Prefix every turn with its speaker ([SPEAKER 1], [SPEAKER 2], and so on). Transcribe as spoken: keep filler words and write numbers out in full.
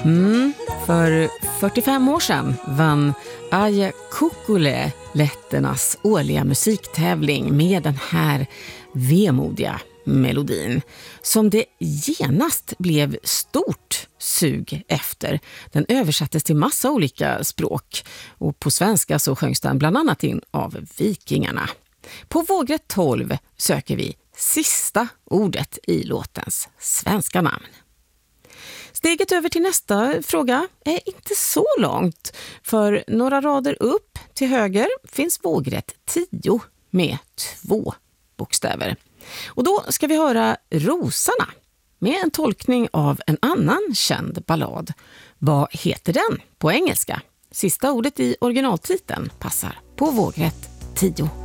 [SPEAKER 1] Mm, för fyrtiofem år sedan vann Aja Kukule letternas årliga musiktävling med den här vemodiga melodin som det genast blev stort sug efter. Den översattes till massa olika språk och på svenska så sjöngs den bland annat in av vikingarna. På vågrätt tolv söker vi sista ordet i låtens svenska namn. Steget över till nästa fråga är inte så långt, för några rader upp till höger finns vågrätt tio med två bokstäver. Och då ska vi höra Rosarna med en tolkning av en annan känd ballad. Vad heter den på engelska? Sista ordet i originaltiteln passar på vågrätt tio.